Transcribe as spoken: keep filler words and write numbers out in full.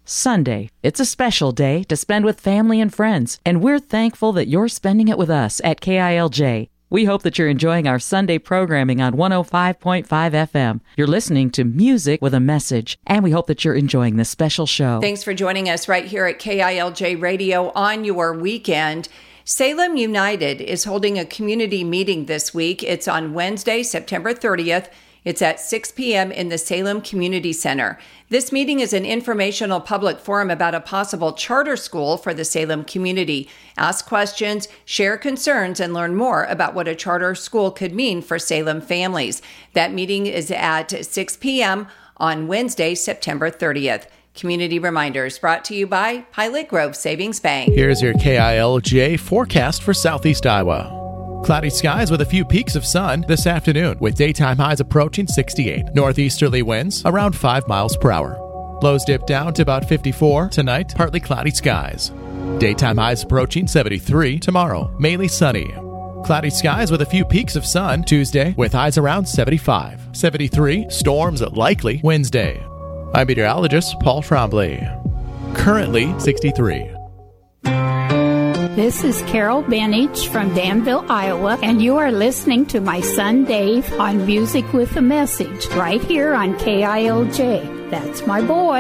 Sunday. It's a special day to spend with family and friends, and we're thankful that you're spending it with us at K I L J. We hope that you're enjoying our Sunday programming on one oh five point five F M. You're listening to music with a message, and we hope that you're enjoying this special show. Thanks for joining us right here at K I L J Radio on your weekend. Salem United is holding a community meeting this week. It's on Wednesday, September thirtieth. It's at six p.m. in the Salem Community Center. This meeting is an informational public forum about a possible charter school for the Salem community. Ask questions, share concerns, and learn more about what a charter school could mean for Salem families. That meeting is at six p.m. on Wednesday, September thirtieth. Community reminders brought to you by Pilot Grove Savings Bank. Here's your K I L J forecast for Southeast Iowa. Cloudy skies with a few peaks of sun this afternoon, with daytime highs approaching sixty-eight. Northeasterly winds around five miles per hour. Lows dip down to about fifty-four. Tonight, partly cloudy skies. Daytime highs approaching seventy-three. Tomorrow, mainly sunny. Cloudy skies with a few peaks of sun Tuesday, with highs around seventy-five. seventy-three, storms likely Wednesday. I'm meteorologist Paul Trombley. Currently sixty-three. This is Carol Benich from Danville, Iowa, and you are listening to my son Dave on Music with a Message right here on K I L J. That's my boy.